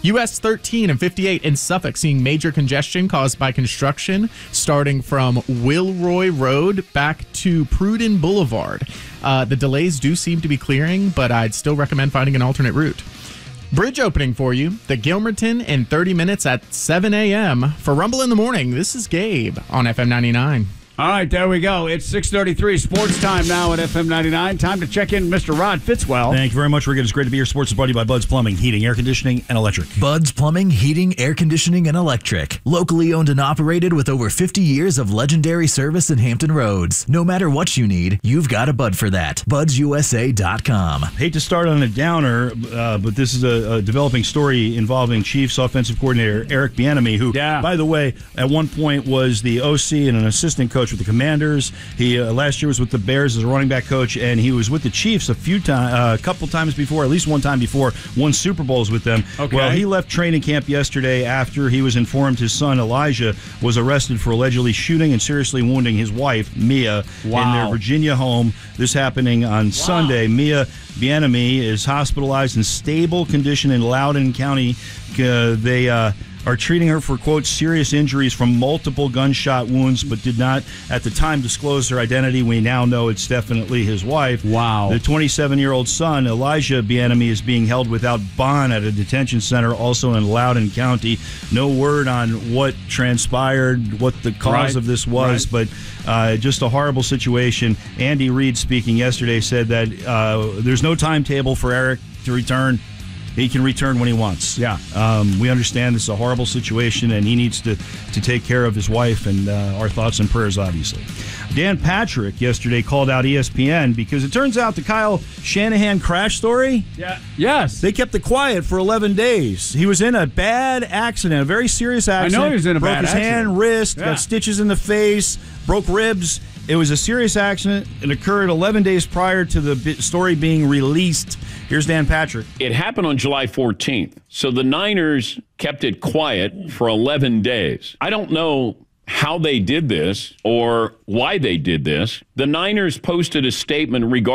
US 13 and 58 in Suffolk seeing major congestion caused by construction starting from Wilroy Road back to Pruden Boulevard. The delays do seem to be clearing, but I'd still recommend finding an alternate route. Bridge opening for you. The Gilmerton in 30 minutes at 7 a.m. For Rumble in the Morning, this is Gabe on FM 99. All right, there we go. It's 6:33 sports time now at FM 99. Time to check in Mr. Rod Fitzwell. Thank you very much, Rick. It's great to be here. Sports is brought to you by Bud's Plumbing, Heating, Air Conditioning, and Electric. Bud's Plumbing, Heating, Air Conditioning, and Electric. Locally owned and operated with over 50 years of legendary service in Hampton Roads. No matter what you need, you've got a Bud for that. BudsUSA.com. Hate to start on a downer, but this is a developing story involving Chiefs offensive coordinator Eric Bieniemy, who, by the way, at one point was the OC and an assistant coach with the Commanders. He last year was with the Bears as a running back coach, and he was with the Chiefs a couple times before, at least one time before, won Super Bowls with them. Okay. Well, he left training camp yesterday after he was informed his son Elijah was arrested for allegedly shooting and seriously wounding his wife Mia in their Virginia home. This happening on Sunday. Mia Bieniemy is hospitalized in stable condition in Loudoun County. They are treating her for, quote, serious injuries from multiple gunshot wounds, but did not at the time disclose her identity. We now know it's definitely his wife. Wow. The 27-year-old son, Elijah Bieniemy, is being held without bond at a detention center also in Loudoun County. No word on what transpired, what the cause of this was, but just a horrible situation. Andy Reid, speaking yesterday, said that there's no timetable for Eric to return. He can return when he wants. Yeah. We understand this is a horrible situation, and he needs to take care of his wife, and our thoughts and prayers, obviously. Dan Patrick yesterday called out ESPN because it turns out the Kyle Shanahan crash story, yes, they kept it quiet for 11 days. He was in a bad accident, a very serious accident. I know he was in a broke bad his accident. hand, wrist, got stitches in the face, broke ribs. It was a serious accident. It occurred 11 days prior to the story being released. Here's Dan Patrick. It happened on July 14th. So the Niners kept it quiet for 11 days. I don't know how they did this or why they did this. The Niners posted a statement regarding